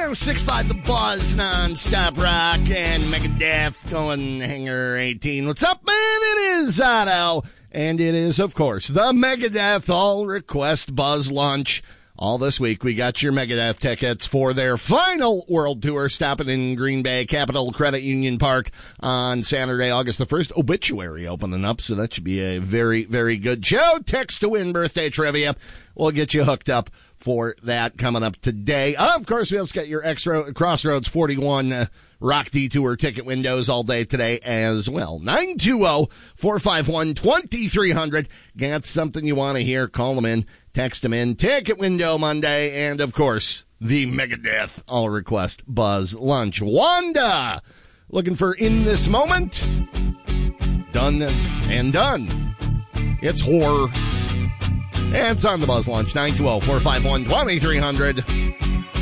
106.5 The Buzz, non-stop rock, and Megadeth going Hangar 18. What's up, man? It is Otto, and it is, of course, the Megadeth All-Request Buzz Lunch. All this week, we got your Megadeth tickets for their final world tour, stopping in Green Bay Capital Credit Union Park on Saturday, August the 1st. Obituary opening up, so that should be a very, very good show. Text to win birthday trivia. We'll get you hooked up for that coming up today. Of course, we also got your extra Crossroads 41 Rock Detour ticket windows all day today as well. 920-451-2300. Got something you want to hear? Call them in. Text them in. Ticket window Monday. And, of course, the Megadeth All-Request Buzz Lunch. Wanda, looking for In This Moment. Done and done. It's horror. And it's on the Buzz Lunch. 920-451-2300.